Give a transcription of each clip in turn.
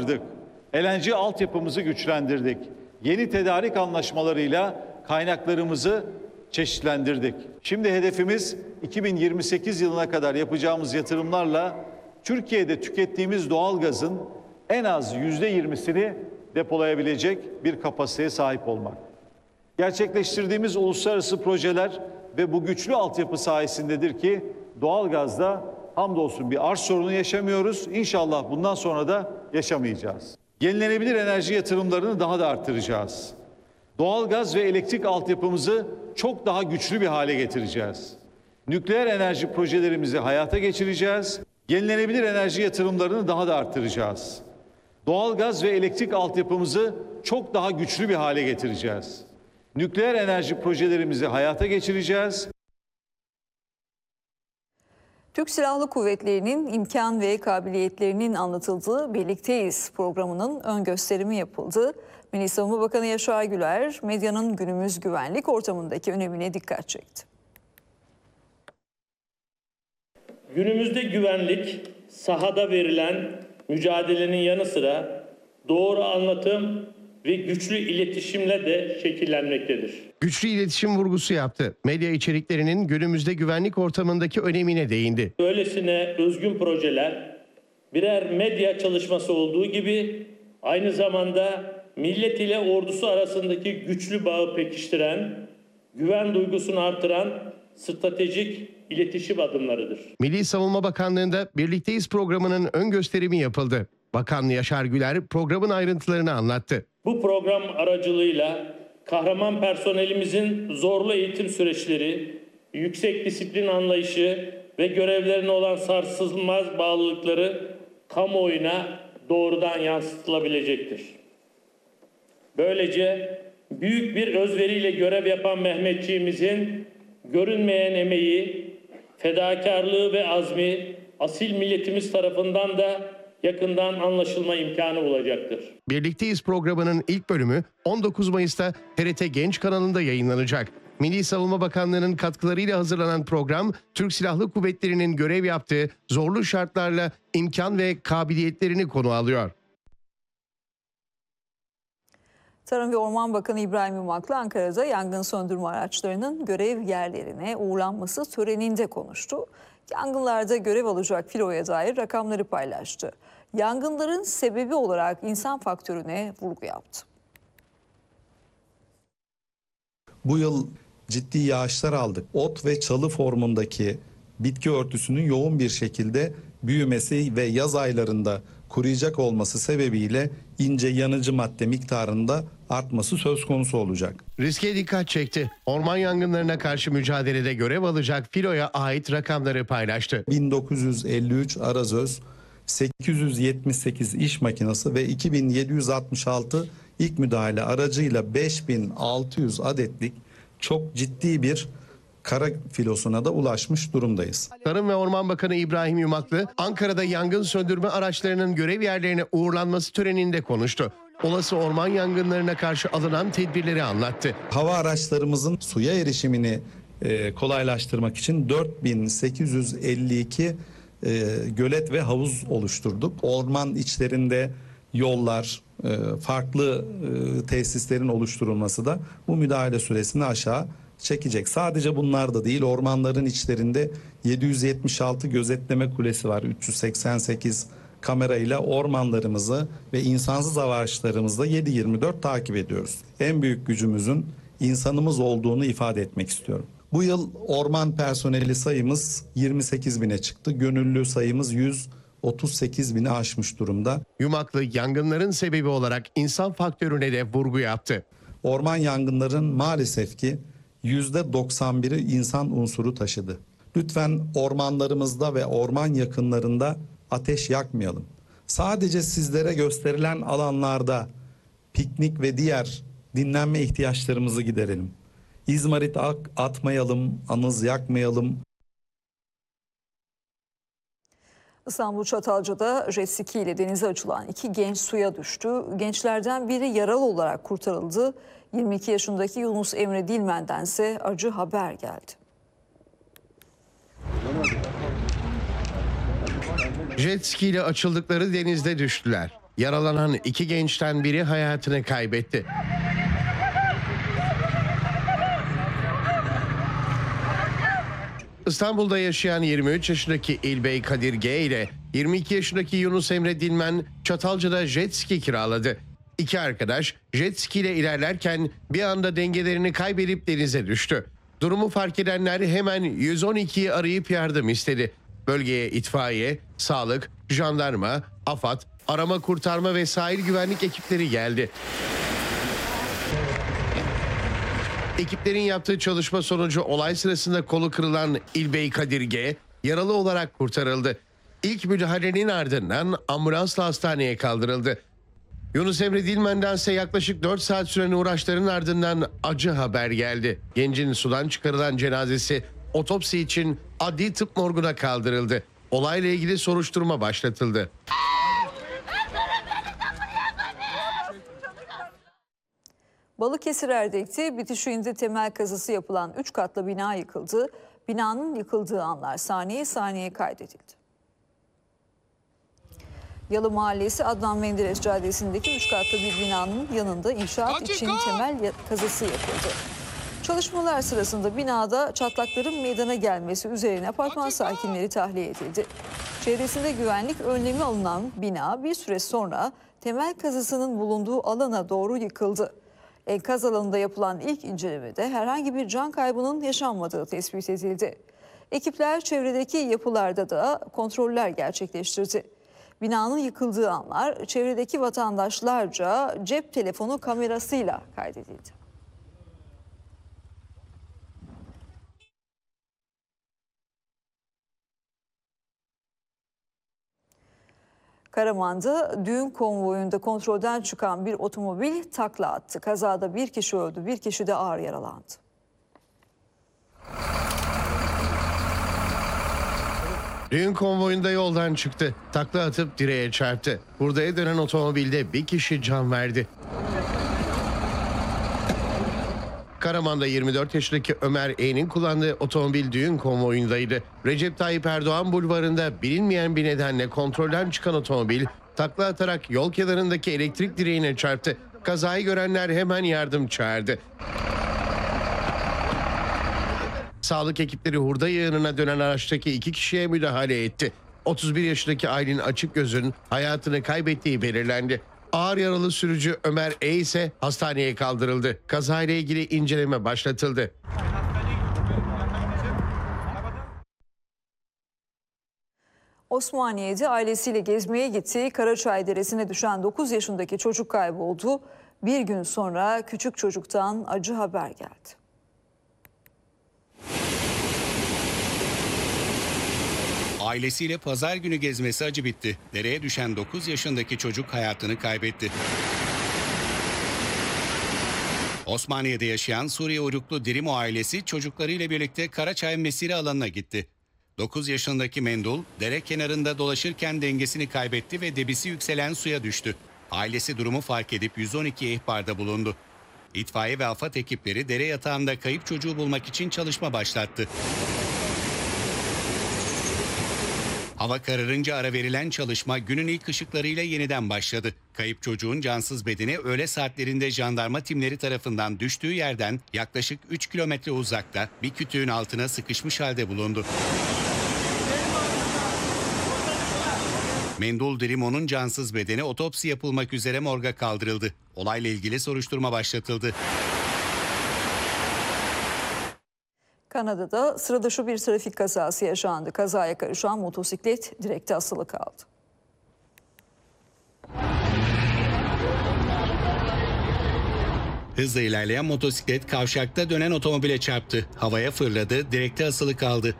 arttırdık. LNG altyapımızı güçlendirdik. Yeni tedarik anlaşmalarıyla kaynaklarımızı çeşitlendirdik. Şimdi hedefimiz 2028 yılına kadar yapacağımız yatırımlarla Türkiye'de tükettiğimiz doğalgazın en az %20'sini depolayabilecek bir kapasiteye sahip olmak. Gerçekleştirdiğimiz uluslararası projeler ve bu güçlü altyapı sayesindedir ki doğalgazda hamdolsun bir arz sorunu yaşamıyoruz. İnşallah bundan sonra da yaşamayacağız. Yenilenebilir enerji yatırımlarını daha da arttıracağız. Doğalgaz ve elektrik altyapımızı çok daha güçlü bir hale getireceğiz. Nükleer enerji projelerimizi hayata geçireceğiz. Yenilenebilir enerji yatırımlarını daha da arttıracağız. Doğalgaz ve elektrik altyapımızı çok daha güçlü bir hale getireceğiz. Nükleer enerji projelerimizi hayata geçireceğiz. Türk Silahlı Kuvvetleri'nin imkan ve kabiliyetlerinin anlatıldığı Birlikteyiz programının ön gösterimi yapıldı. Milli Savunma Bakanı Yaşar Güler, medyanın günümüz güvenlik ortamındaki önemine dikkat çekti. Günümüzde güvenlik, sahada verilen mücadelenin yanı sıra doğru anlatım ve güçlü iletişimle de şekillenmektedir. Güçlü iletişim vurgusu yaptı. Medya içeriklerinin günümüzde güvenlik ortamındaki önemine değindi. Böylesine özgün projeler birer medya çalışması olduğu gibi aynı zamanda millet ile ordusu arasındaki güçlü bağı pekiştiren, güven duygusunu artıran stratejik iletişim adımlarıdır. Milli Savunma Bakanlığı'nda Birlikteyiz programının ön gösterimi yapıldı. Bakan Yaşar Güler programın ayrıntılarını anlattı. Bu program aracılığıyla kahraman personelimizin zorlu eğitim süreçleri, yüksek disiplin anlayışı ve görevlerine olan sarsılmaz bağlılıkları kamuoyuna doğrudan yansıtılabilecektir. Böylece büyük bir özveriyle görev yapan Mehmetçiğimizin görünmeyen emeği, fedakarlığı ve azmi asil milletimiz tarafından da yakından anlaşılma imkanı bulacaktır. Birlikteyiz programının ilk bölümü 19 Mayıs'ta TRT Genç kanalında yayınlanacak. Milli Savunma Bakanlığı'nın katkılarıyla hazırlanan program, Türk Silahlı Kuvvetleri'nin görev yaptığı zorlu şartlarla imkan ve kabiliyetlerini konu alıyor. Tarım ve Orman Bakanı İbrahim Yumaklı Ankara'da yangın söndürme araçlarının görev yerlerine uğurlanması töreninde konuştu. Yangınlarda görev alacak filoya dair rakamları paylaştı. Yangınların sebebi olarak insan faktörüne vurgu yaptı. Bu yıl ciddi yağışlar aldık. Ot ve çalı formundaki bitki örtüsünün yoğun bir şekilde büyümesi ve yaz aylarında kuruyacak olması sebebiyle ince yanıcı madde miktarında artması söz konusu olacak. Riske dikkat çekti. Orman yangınlarına karşı mücadelede görev alacak filoya ait rakamları paylaştı. 1953 arazöz, 878 iş makinesi ve 2766 ilk müdahale aracıyla 5600 adetlik çok ciddi bir kara filosuna da ulaşmış durumdayız. Tarım ve Orman Bakanı İbrahim Yumaklı, Ankara'da yangın söndürme araçlarının görev yerlerine uğurlanması töreninde konuştu. Olası orman yangınlarına karşı alınan tedbirleri anlattı. Hava araçlarımızın suya erişimini kolaylaştırmak için 4852 gölet ve havuz oluşturduk. Orman içlerinde yollar, farklı tesislerin oluşturulması da bu müdahale süresini aşağı çekecek. Sadece bunlar da değil, ormanların içlerinde 776 gözetleme kulesi var. 388 kamerayla ormanlarımızı ve insansız araçlarımızla 7/24 takip ediyoruz. En büyük gücümüzün insanımız olduğunu ifade etmek istiyorum. Bu yıl orman personeli sayımız 28 bine çıktı. Gönüllü sayımız 138 bini aşmış durumda. Yumaklı yangınların sebebi olarak insan faktörüne de vurgu yaptı. Orman yangınların maalesef ki %91'i insan unsuru taşıdı. Lütfen ormanlarımızda ve orman yakınlarında ateş yakmayalım. Sadece sizlere gösterilen alanlarda piknik ve diğer dinlenme ihtiyaçlarımızı giderelim. İzmarit atmayalım, anız yakmayalım. İstanbul Çatalca'da jet ski ile denize açılan 2 genç suya düştü. Gençlerden biri yaralı olarak kurtarıldı. 22 yaşındaki Yunus Emre Dilmen'dense acı haber geldi. Jet ski ile açıldıkları denizde düştüler. Yaralanan 2 gençten biri hayatını kaybetti. İstanbul'da yaşayan 23 yaşındaki İlbey Kadir G ile 22 yaşındaki Yunus Emre Dilmen Çatalca'da jet ski kiraladı. İki arkadaş jet ski ile ilerlerken bir anda dengelerini kaybedip denize düştü. Durumu fark edenler hemen 112'yi arayıp yardım istedi. Bölgeye itfaiye, sağlık, jandarma, AFAD, arama kurtarma ve sahil güvenlik ekipleri geldi. Ekiplerin yaptığı çalışma sonucu olay sırasında kolu kırılan İlbey Kadir G yaralı olarak kurtarıldı. İlk müdahalenin ardından ambulansla hastaneye kaldırıldı. Yunus Emre Dilmen'den ise yaklaşık 4 saat süren uğraşların ardından acı haber geldi. Gencin sudan çıkarılan cenazesi otopsi için adli tıp morguna kaldırıldı. Olayla ilgili soruşturma başlatıldı. Balıkesir Erdek'te bitişiğinde temel kazısı yapılan 3 katlı bina yıkıldı. Binanın yıkıldığı anlar saniye saniye kaydedildi. Yalı Mahallesi Adnan Menderes Caddesi'ndeki 3 katlı bir binanın yanında inşaat için temel kazısı yapıldı. Çalışmalar sırasında binada çatlakların meydana gelmesi üzerine apartman sakinleri tahliye edildi. Çevresinde güvenlik önlemi alınan bina bir süre sonra temel kazısının bulunduğu alana doğru yıkıldı. Enkaz alanında yapılan ilk incelemede herhangi bir can kaybının yaşanmadığı tespit edildi. Ekipler çevredeki yapılarda da kontroller gerçekleştirdi. Binanın yıkıldığı anlar çevredeki vatandaşlarca cep telefonu kamerasıyla kaydedildi. Karaman'da düğün konvoyunda kontrolden çıkan bir otomobil takla attı. Kazada bir kişi öldü, bir kişi de ağır yaralandı. Düğün konvoyunda yoldan çıktı. Takla atıp direğe çarptı. Hurdaya dönen otomobilde bir kişi can verdi. Karaman'da 24 yaşındaki Ömer E'nin kullandığı otomobil düğün konvoyundaydı. Recep Tayyip Erdoğan bulvarında bilinmeyen bir nedenle kontrolden çıkan otomobil takla atarak yol kenarındaki elektrik direğine çarptı. Kazayı görenler hemen yardım çağırdı. Sağlık ekipleri hurda yığınına dönen araçtaki 2 kişiye müdahale etti. 31 yaşındaki Aylin Açıkgöz'ün hayatını kaybettiği belirlendi. Ağır yaralı sürücü Ömer E ise hastaneye kaldırıldı. Kazayla ilgili inceleme başlatıldı. Osmaniye'de ailesiyle gezmeye gittiği Karaçay Deresi'ne düşen 9 yaşındaki çocuk kayboldu. Bir gün sonra küçük çocuktan acı haber geldi. Ailesiyle pazar günü gezmesi acı bitti. Dereye düşen 9 yaşındaki çocuk hayatını kaybetti. Osmaniye'de yaşayan Suriye uyruklu Dirimo ailesi çocuklarıyla birlikte Karaçay mesire alanına gitti. 9 yaşındaki Mendul dere kenarında dolaşırken dengesini kaybetti ve debisi yükselen suya düştü. Ailesi durumu fark edip 112'ye ihbarda bulundu. İtfaiye ve AFAD ekipleri dere yatağında kayıp çocuğu bulmak için çalışma başlattı. Hava kararınca ara verilen çalışma günün ilk ışıklarıyla yeniden başladı. Kayıp çocuğun cansız bedeni öğle saatlerinde jandarma timleri tarafından düştüğü yerden yaklaşık 3 kilometre uzakta bir kütüğün altına sıkışmış halde bulundu. Mendul Dirimo'nun cansız bedeni otopsi yapılmak üzere morga kaldırıldı. Olayla ilgili soruşturma başlatıldı. Kanada'da sıra dışı bir trafik kazası yaşandı. Kazaya karışan motosiklet direkte asılı kaldı. Hızla ilerleyen motosiklet kavşakta dönen otomobile çarptı. Havaya fırladı, direkte asılı kaldı.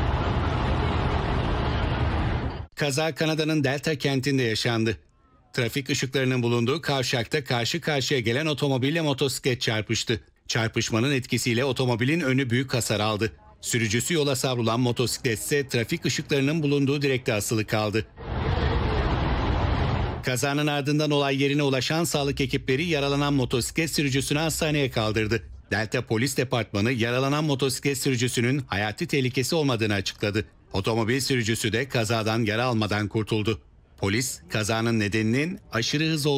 Kaza Kanada'nın Delta kentinde yaşandı. Trafik ışıklarının bulunduğu kavşakta karşı karşıya gelen otomobille motosiklet çarpıştı. Çarpışmanın etkisiyle otomobilin önü büyük hasar aldı. Sürücüsü yola savrulan motosiklet ise trafik ışıklarının bulunduğu direkte asılı kaldı. Kazanın ardından olay yerine ulaşan sağlık ekipleri yaralanan motosiklet sürücüsünü hastaneye kaldırdı. Delta Polis Departmanı yaralanan motosiklet sürücüsünün hayati tehlikesi olmadığını açıkladı. Otomobil sürücüsü de kazadan yara almadan kurtuldu. Polis kazanın nedeninin aşırı hız olduğunu